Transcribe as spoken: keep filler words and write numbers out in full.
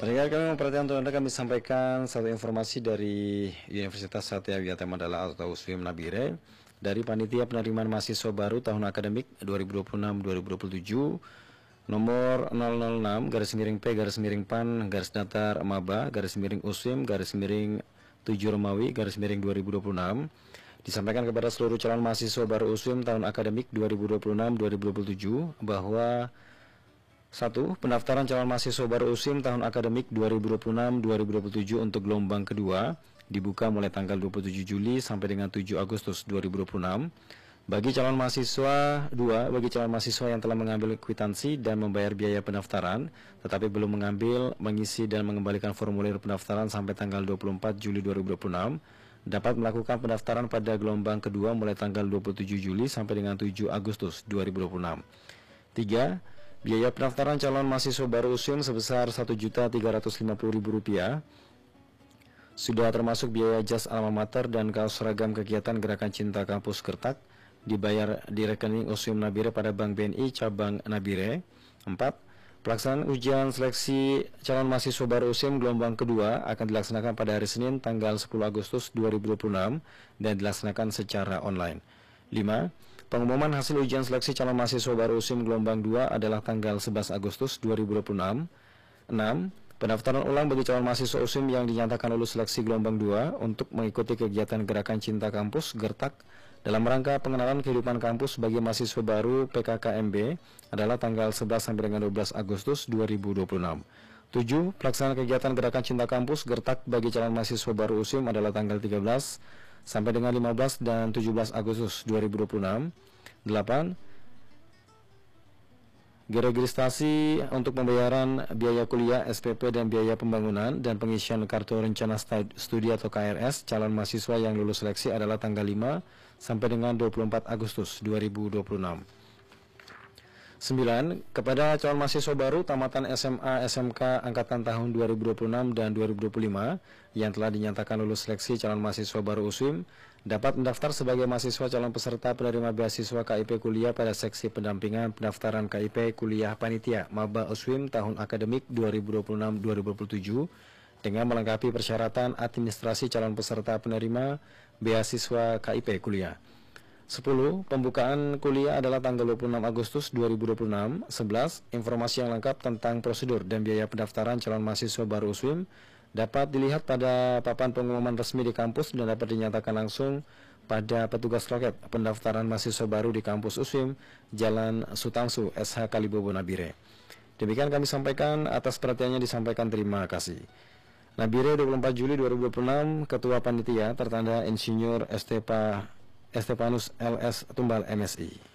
Pendengar kami memperhatikan untuk Anda, kami sampaikan satu informasi dari Universitas Satya Wiyata Mandala atau U S W I M Nabire dari Panitia Penerimaan Mahasiswa Baru tahun akademik dua ribu dua puluh enam dua ribu dua puluh tujuh nomor nol nol enam garis miring P garis miring PAN garis datar Maba garis miring U S W I M garis miring tujuh Romawi garis miring dua ribu dua puluh enam disampaikan kepada seluruh calon mahasiswa baru U S W I M tahun akademik dua ribu dua puluh enam dua ribu dua puluh tujuh bahwa satu. Pendaftaran calon mahasiswa baru U S W I M tahun akademik dua ribu dua puluh enam dua ribu dua puluh tujuh untuk gelombang kedua dibuka mulai tanggal dua puluh tujuh Juli sampai dengan tujuh Agustus dua ribu dua puluh enam. Bagi calon mahasiswa dua, bagi calon mahasiswa yang telah mengambil kwitansi dan membayar biaya pendaftaran tetapi belum mengambil, mengisi dan mengembalikan formulir pendaftaran sampai tanggal dua puluh empat Juli dua ribu dua puluh enam dapat melakukan pendaftaran pada gelombang kedua mulai tanggal dua puluh tujuh Juli sampai dengan tujuh Agustus dua ribu dua puluh enam. tiga. Biaya pendaftaran calon mahasiswa baru U S W I M sebesar satu juta tiga ratus lima puluh ribu rupiah sudah termasuk biaya jas alma mater dan kaos seragam kegiatan Gerakan Cinta Kampus Gertak dibayar di rekening U S W I M Nabire pada Bank B N I cabang Nabire. empat. Pelaksanaan ujian seleksi calon mahasiswa baru U S W I M gelombang kedua akan dilaksanakan pada hari Senin tanggal sepuluh Agustus dua ribu dua puluh enam dan dilaksanakan secara online. lima. Pengumuman hasil ujian seleksi calon mahasiswa baru U S W I M gelombang dua adalah tanggal sebelas Agustus dua ribu dua puluh enam. enam. Pendaftaran ulang bagi calon mahasiswa U S W I M yang dinyatakan lulus seleksi gelombang dua untuk mengikuti kegiatan Gerakan Cinta Kampus Gertak dalam rangka pengenalan kehidupan kampus bagi mahasiswa baru P K K M B adalah tanggal sebelas sampai dengan dua belas Agustus dua ribu dua puluh enam. tujuh. Pelaksanaan kegiatan Gerakan Cinta Kampus Gertak bagi calon mahasiswa baru U S W I M adalah tanggal tiga belas sampai dengan lima belas dan tujuh belas Agustus dua ribu dua puluh enam. delapan. Registrasi untuk pembayaran biaya kuliah, S P P dan biaya pembangunan dan pengisian kartu rencana studi atau K R S calon mahasiswa yang lulus seleksi adalah tanggal lima sampai dengan dua puluh empat Agustus dua ribu dua puluh enam. sembilan. Kepada calon mahasiswa baru tamatan S M A S M K angkatan tahun dua ribu dua puluh enam dan dua ribu dua puluh lima yang telah dinyatakan lulus seleksi calon mahasiswa baru U S W I M dapat mendaftar sebagai mahasiswa calon peserta penerima beasiswa K I P kuliah pada seksi pendampingan pendaftaran K I P kuliah panitia Maba U S W I M tahun akademik dua ribu dua puluh enam dua ribu dua puluh tujuh dengan melengkapi persyaratan administrasi calon peserta penerima beasiswa K I P kuliah. sepuluh. Pembukaan kuliah adalah tanggal dua puluh enam Agustus dua ribu dua puluh enam. sebelas. Informasi yang lengkap tentang prosedur dan biaya pendaftaran calon mahasiswa baru U S W I M dapat dilihat pada papan pengumuman resmi di kampus dan dapat dinyatakan langsung pada petugas loket pendaftaran mahasiswa baru di kampus U S W I M Jalan Sutamsu S H Kalibobo Nabire. Demikian kami sampaikan, atas perhatiannya disampaikan terima kasih. Nabire dua puluh empat Juli dua ribu dua puluh enam, Ketua Panitia tertanda Insinyur Estepa Estepanus L S Tumbal M Si.